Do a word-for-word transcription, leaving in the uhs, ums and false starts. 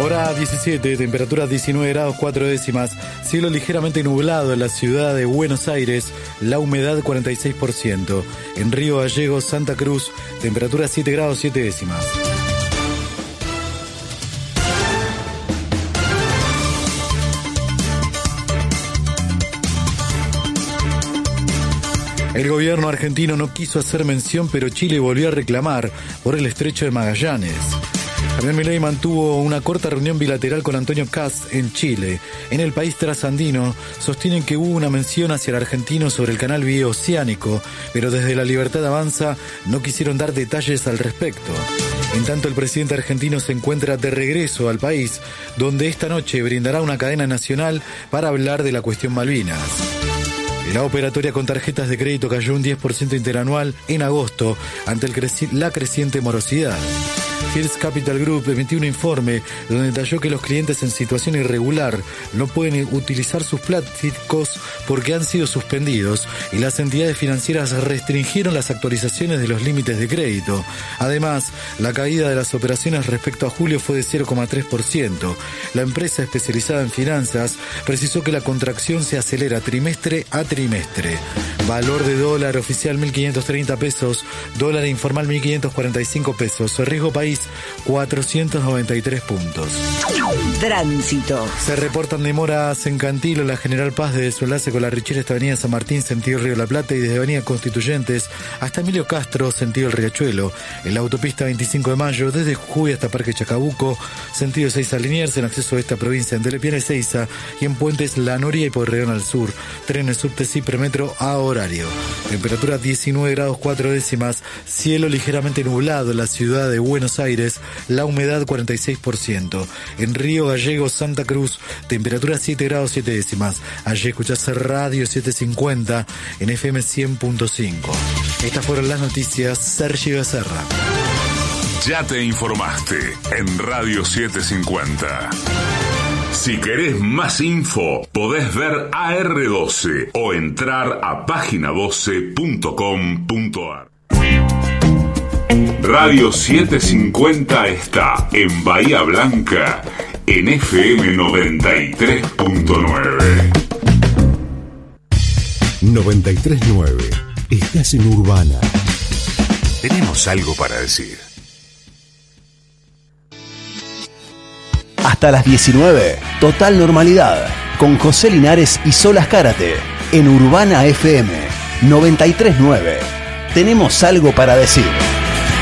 Hora diecisiete, temperatura diecinueve grados cuatro décimas, cielo ligeramente nublado en la ciudad de Buenos Aires, la humedad cuarenta y seis por ciento. En Río Gallegos, Santa Cruz, temperatura siete grados siete décimas. El gobierno argentino no quiso hacer mención, pero Chile volvió a reclamar por el estrecho de Magallanes. Javier Milei mantuvo una corta reunión bilateral con Antonio Kast en Chile. En el país trasandino sostienen que hubo una mención hacia el argentino sobre el canal bioceánico, pero desde La Libertad Avanza no quisieron dar detalles al respecto. En tanto, el presidente argentino se encuentra de regreso al país, donde esta noche brindará una cadena nacional para hablar de la cuestión Malvinas. La operatoria con tarjetas de crédito cayó un diez por ciento interanual en agosto ante el creci- la creciente morosidad. First Capital Group emitió un informe donde detalló que los clientes en situación irregular no pueden utilizar sus plásticos porque han sido suspendidos y las entidades financieras restringieron las actualizaciones de los límites de crédito. Además, la caída de las operaciones respecto a julio fue de cero coma tres por ciento. La empresa especializada en finanzas precisó que la contracción se acelera trimestre a trimestre. Valor de dólar oficial mil quinientos treinta pesos, dólar informal mil quinientos cuarenta y cinco pesos, riesgo país cuatrocientos noventa y tres puntos. Tránsito. Se reportan demoras en Cantilo, la General Paz desde su enlace con la Richera hasta Avenida San Martín, sentido Río de la Plata, y desde Avenida Constituyentes hasta Emilio Castro, sentido El Riachuelo. En la autopista veinticinco de mayo, desde Jujuy hasta Parque Chacabuco, sentido Seiza Liniers, en acceso a esta provincia, en Telepiana y Seiza, y en Puentes La Noria y Porredón al sur. Trenes subte y premetro a horario. Temperatura diecinueve grados cuatro décimas, cielo ligeramente nublado en la ciudad de Buenos Aires, la humedad cuarenta y seis por ciento. En Río Gallegos, Santa Cruz, temperatura siete grados siete décimas. Allí escuchás Radio setecientos cincuenta en F M cien punto cinco. Estas fueron las noticias. Sergio Becerra. Ya te informaste en Radio setecientos cincuenta. Si querés más info, podés ver A R doce o entrar a página doce punto com punto a r. Radio setecientos cincuenta está en Bahía Blanca en F M noventa y tres punto nueve. noventa y tres punto nueve. Estás en Urbana. Tenemos algo para decir. Hasta las diecinueve, total normalidad, con José Linares y Solas Cárate, en Urbana F M noventa y tres punto nueve. Tenemos algo para decir.